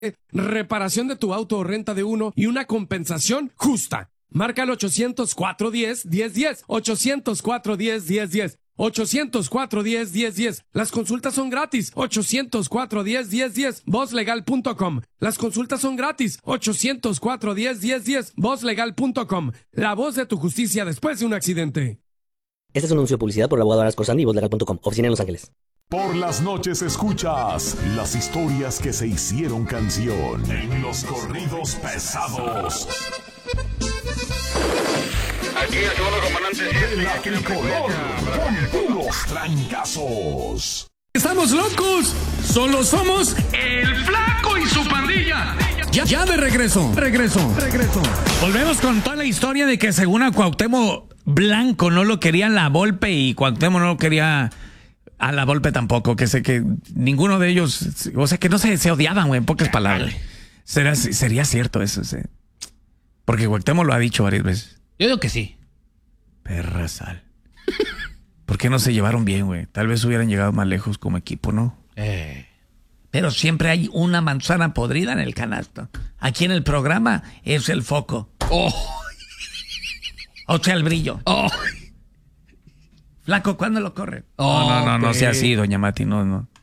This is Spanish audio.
reparación de tu auto o renta de uno y una compensación justa. Marca el 800-410-1010. 800-410-1010. 800-410-1010. Las consultas son gratis. 800-410-1010. Vozlegal.com. Las consultas son gratis. 800-410-1010. Vozlegal.com. La voz de tu justicia después de un accidente. Este es un anuncio de publicidad por el abogado Aras Corsandi y Vozlegal.com. Oficina en Los Ángeles. Por las noches escuchas las historias que se hicieron canción en los corridos pesados. Aquí el segundo comandante. De la tricolor, con puros trancazos. ¡Estamos locos! ¡Solo somos El Flaco y su pandilla! ya de regreso! Volvemos con toda la historia de que según a Cuauhtémoc Blanco no lo quería la Volpe y Cuauhtémoc no lo quería a la Volpe tampoco, que sé que ninguno de ellos, o sea que no se odiaban, güey, en pocas palabras. Sería cierto eso, sí. Porque Cuauhtémoc lo ha dicho varias veces. Yo digo que sí. Perra sal. ¿Por qué no se llevaron bien, güey? Tal vez hubieran llegado más lejos como equipo, ¿no? Pero siempre hay una manzana podrida en el canasto. Aquí en el programa es el foco. O sea, el brillo. Flaco, ¿cuándo lo corre? No sea así, doña Mati, no.